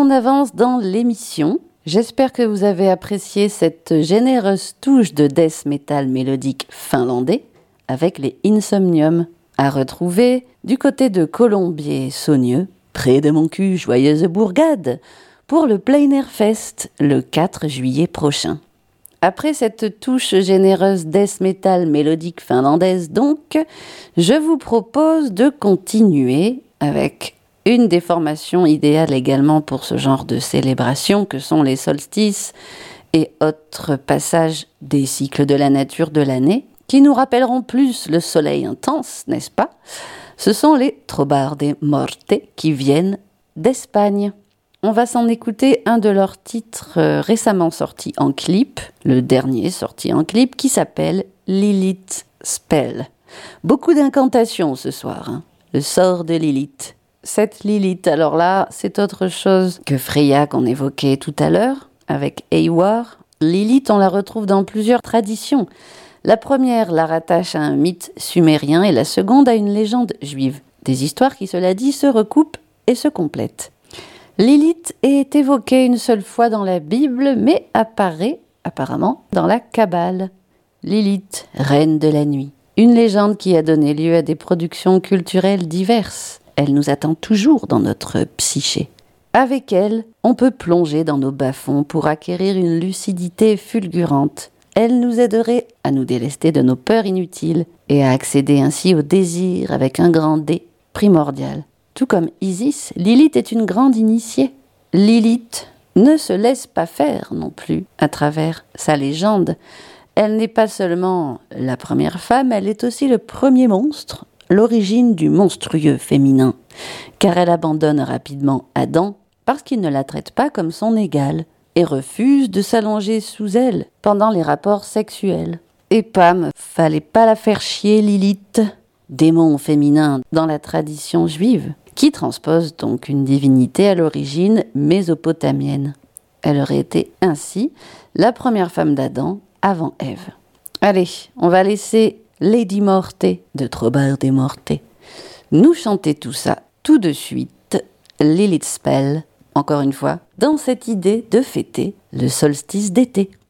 on avance dans l'émission. J'espère que vous avez apprécié cette généreuse touche de death metal mélodique finlandais avec les Insomnium, à retrouver du côté de Colombier-Saunieux, près de mon cul, joyeuse bourgade, pour le Plein Air Fest le 4 juillet prochain. Après cette touche généreuse death metal mélodique finlandaise donc, je vous propose de continuer avec une des formations idéales également pour ce genre de célébration que sont les solstices et autres passages des cycles de la nature de l'année, qui nous rappelleront plus le soleil intense, n'est-ce pas? Ce sont les Trobar de Morte qui viennent d'Espagne. On va s'en écouter un de leurs titres récemment sortis en clip, le dernier sorti en clip, qui s'appelle Lilith Spell. Beaucoup d'incantations ce soir, hein. Le sort de Lilith. Cette Lilith, alors là, c'est autre chose que Freya qu'on évoquait tout à l'heure, avec Eivor. Lilith, on la retrouve dans plusieurs traditions. La première la rattache à un mythe sumérien et la seconde à une légende juive. Des histoires qui, cela dit, se recoupent et se complètent. Lilith est évoquée une seule fois dans la Bible, mais apparaît apparemment dans la Kabbale. Lilith, reine de la nuit. Une légende qui a donné lieu à des productions culturelles diverses. Elle nous attend toujours dans notre psyché. Avec elle, on peut plonger dans nos bas-fonds pour acquérir une lucidité fulgurante. Elle nous aiderait à nous délester de nos peurs inutiles et à accéder ainsi au désir avec un grand D primordial. Tout comme Isis, Lilith est une grande initiée. Lilith ne se laisse pas faire non plus à travers sa légende. Elle n'est pas seulement la première femme, elle est aussi le premier monstre, l'origine du monstrueux féminin, car elle abandonne rapidement Adam parce qu'il ne la traite pas comme son égal et refuse de s'allonger sous elle pendant les rapports sexuels. Et Pam, fallait pas la faire chier Lilith, démon féminin dans la tradition juive, qui transpose donc une divinité à l'origine mésopotamienne. Elle aurait été ainsi la première femme d'Adam avant Ève. Allez, on va laisser Lady Morte de Trobar de Morte nous chanter tout ça tout de suite, Lilith Spell, encore une fois, dans cette idée de fêter le solstice d'été.